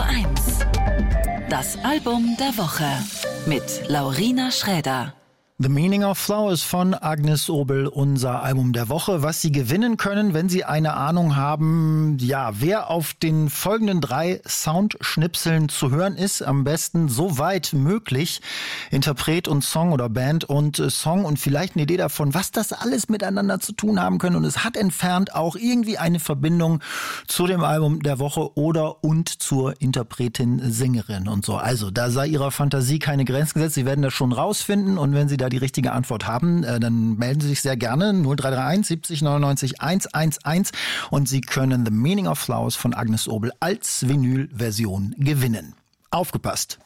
1. Das Album der Woche mit Laurina Schräder. The Meaning of Flowers von Agnes Obel, unser Album der Woche. Was Sie gewinnen können, wenn Sie eine Ahnung haben, ja, wer auf den folgenden 3 Soundschnipseln zu hören ist, am besten so weit möglich. Interpret und Song oder Band und Song und vielleicht eine Idee davon, was das alles miteinander zu tun haben können. Und es hat entfernt auch irgendwie eine Verbindung zu dem Album der Woche oder und zur Interpretin, Sängerin und so. Also, da sei Ihrer Fantasie keine Grenzen gesetzt. Sie werden das schon rausfinden und wenn Sie da die richtige Antwort haben, dann melden Sie sich sehr gerne 0331 70 99 111 und Sie können The Meaning of Flowers von Agnes Obel als Vinyl-Version gewinnen. Aufgepasst!